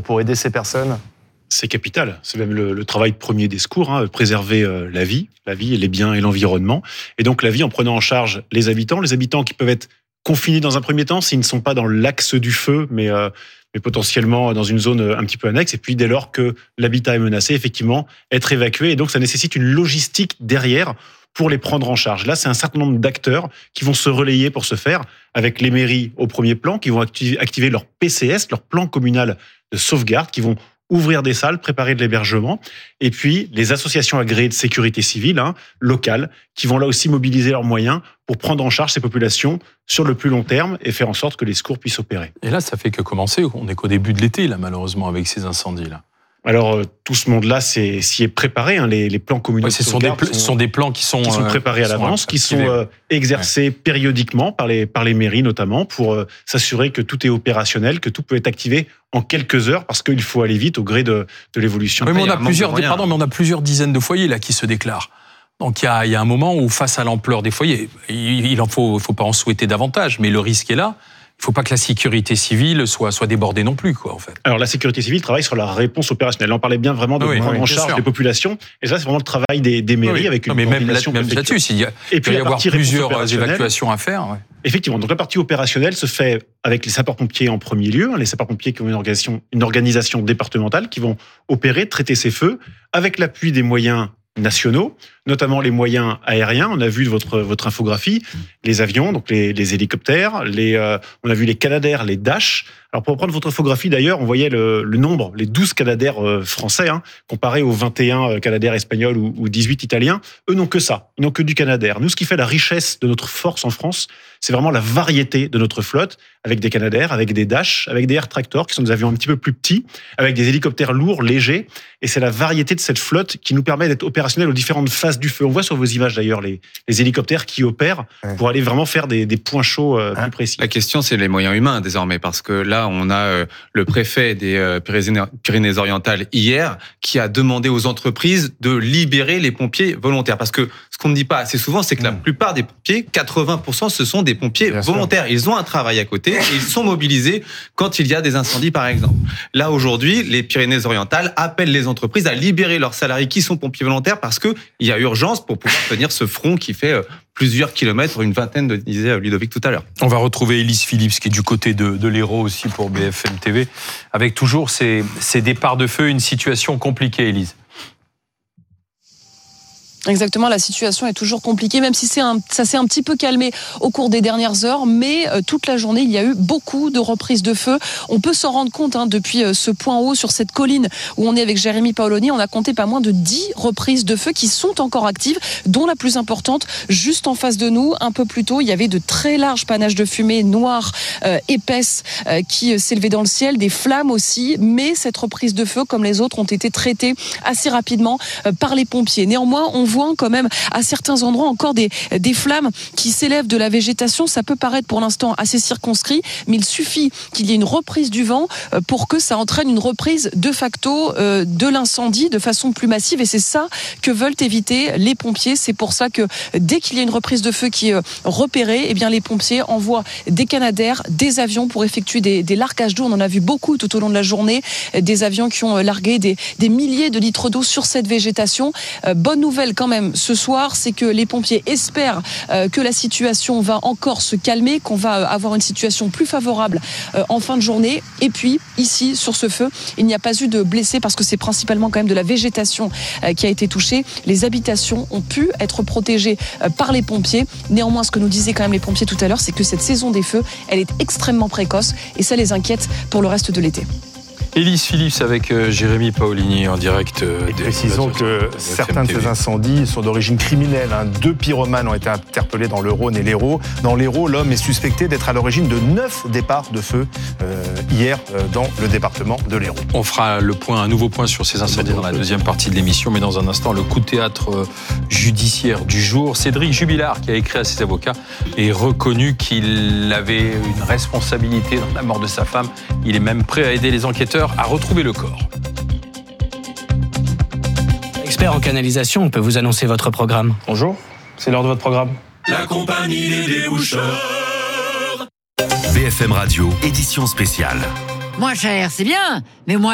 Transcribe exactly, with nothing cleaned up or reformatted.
pour aider ces personnes ? C'est capital. C'est même le, le travail premier des secours, hein, préserver euh, la vie, la vie et les biens et l'environnement. Et donc la vie en prenant en charge les habitants, les habitants qui peuvent être confinés dans un premier temps s'ils ne sont pas dans l'axe du feu, mais, euh, mais potentiellement dans une zone un petit peu annexe. Et puis dès lors que l'habitat est menacé, effectivement, être évacué. Et donc ça nécessite une logistique derrière pour les prendre en charge. Là, c'est un certain nombre d'acteurs qui vont se relayer pour ce faire, avec les mairies au premier plan, qui vont activer, activer leur P C S, leur plan communal de sauvegarde, qui vont ouvrir des salles, préparer de l'hébergement, et puis les associations agréées de sécurité civile, hein, locales, qui vont là aussi mobiliser leurs moyens pour prendre en charge ces populations sur le plus long terme et faire en sorte que les secours puissent opérer. Et là, ça fait que commencer, on n'est qu'au début de l'été, là, malheureusement, avec ces incendies-là. Alors, tout ce monde-là c'est, s'y est préparé. Hein, les, les plans communaux ouais, de ce sont des, pl- sont, sont des plans qui sont, qui sont préparés euh, à l'avance, qui sont, qui sont euh, exercés ouais. périodiquement par les, par les mairies notamment, pour euh, s'assurer que tout est opérationnel, que tout peut être activé en quelques heures, parce qu'il faut aller vite au gré de, de l'évolution. Oui, mais on a plusieurs, pardon, mais on a plusieurs dizaines de foyers là qui se déclarent. Donc il y a, il y a un moment où, face à l'ampleur des foyers, il en faut, faut pas en souhaiter davantage, mais le risque est là. Il ne faut pas que la sécurité civile soit, soit débordée non plus, quoi, en fait. Alors, la sécurité civile travaille sur la réponse opérationnelle. On parlait bien vraiment de oui, prendre oui, en charge sûr. les populations. Et ça, c'est vraiment le travail des, des mairies oui. avec une non, mais coordination. Même, là, même là-dessus, il y a, et puis, il y avoir plusieurs évacuations à faire. Ouais. Effectivement. Donc, la partie opérationnelle se fait avec les sapeurs-pompiers en premier lieu. Les sapeurs-pompiers qui ont une organisation, une organisation départementale qui vont opérer, traiter ces feux, avec l'appui des moyens nationaux, notamment les moyens aériens. On a vu de votre votre infographie les avions, donc les, les hélicoptères, les euh, on a vu les Canadair, les Dash. Alors pour reprendre votre infographie d'ailleurs, on voyait le, le nombre, les douze Canadair euh, français, hein, comparé aux vingt et un Canadair espagnols ou, ou dix-huit italiens. Eux n'ont que ça, ils n'ont que du Canadair. Nous, ce qui fait la richesse de notre force en France, c'est vraiment la variété de notre flotte, avec des Canadair, avec des Dash, avec des Air Tractor, qui sont des avions un petit peu plus petits, avec des hélicoptères lourds, légers. Et c'est la variété de cette flotte qui nous permet d'être opérationnels aux différentes phases du feu. On voit sur vos images d'ailleurs les, les hélicoptères qui opèrent ouais. pour aller vraiment faire des, des points chauds euh, plus précis. La question, c'est les moyens humains désormais, parce que là, on a euh, le préfet des euh, Pyrénées-Orientales hier qui a demandé aux entreprises de libérer les pompiers volontaires. Parce que ce qu'on ne dit pas assez souvent, c'est que la plupart des pompiers, quatre-vingts pour cent, ce sont des pompiers Bien volontaires. Sûr. Ils ont un travail à côté et ils sont mobilisés quand il y a des incendies, par exemple. Là, aujourd'hui, les Pyrénées-Orientales appellent les entreprises à libérer leurs salariés qui sont pompiers volontaires parce qu'il y a urgence pour pouvoir tenir ce front qui fait plusieurs kilomètres, une vingtaine, de, disait Ludovic tout à l'heure. On va retrouver Élise Phillips, qui est du côté de, de l'Hérault aussi pour B F M T V, avec toujours ces, ces départs de feu, une situation compliquée, Élise. Exactement, la situation est toujours compliquée, même si c'est un, ça s'est un petit peu calmé au cours des dernières heures, mais euh, toute la journée, il y a eu beaucoup de reprises de feu. On peut s'en rendre compte hein, depuis euh, ce point haut sur cette colline où on est avec Jérémy Paoloni. On a compté pas moins de dix reprises de feu qui sont encore actives, dont la plus importante, juste en face de nous, un peu plus tôt, il y avait de très larges panaches de fumée noire, euh, épaisse, euh, qui euh, s'élevaient dans le ciel, des flammes aussi, mais cette reprise de feu, comme les autres, ont été traitées assez rapidement euh, par les pompiers. Néanmoins, on voit quand même à certains endroits encore des, des flammes qui s'élèvent de la végétation. Ça peut paraître pour l'instant assez circonscrit, mais il suffit qu'il y ait une reprise du vent pour que ça entraîne une reprise de facto de l'incendie de façon plus massive, et c'est ça que veulent éviter les pompiers. C'est pour ça que dès qu'il y a une reprise de feu qui est repérée, eh bien les pompiers envoient des Canadair, des avions pour effectuer des, des largages d'eau. On en a vu beaucoup tout au long de la journée, des avions qui ont largué des, des milliers de litres d'eau sur cette végétation. Euh, bonne nouvelle quand même ce soir, c'est que les pompiers espèrent euh, que la situation va encore se calmer, qu'on va avoir une situation plus favorable euh, en fin de journée. Et puis ici sur ce feu, il n'y a pas eu de blessés parce que c'est principalement quand même de la végétation euh, qui a été touchée. Les habitations ont pu être protégées euh, par les pompiers. Néanmoins, ce que nous disaient quand même les pompiers tout à l'heure, c'est que cette saison des feux, elle est extrêmement précoce et ça les inquiète pour le reste de l'été. Élise Phillips avec euh, Jérémy Paolini en direct. Euh, Et précisons que certains de ces incendies sont d'origine criminelle. Hein. Deux pyromanes ont été interpellés dans le Rhône et l'Hérault. Dans l'Hérault, l'homme est suspecté d'être à l'origine de neuf départs de feu euh, hier euh, dans le département de l'Hérault. On fera le point, un nouveau point sur ces incendies dans la deuxième partie de l'émission, mais dans un instant, le coup de théâtre euh, judiciaire du jour. Cédric Jubilard, qui a écrit à ses avocats, est reconnu qu'il avait une responsabilité dans la mort de sa femme. Il est même prêt à aider les enquêteurs à retrouver le corps. Expert en canalisation, on peut vous annoncer votre programme. Bonjour, c'est l'heure de votre programme. La compagnie des déboucheurs. B F M Radio, édition spéciale. Moins cher, c'est bien, mais moins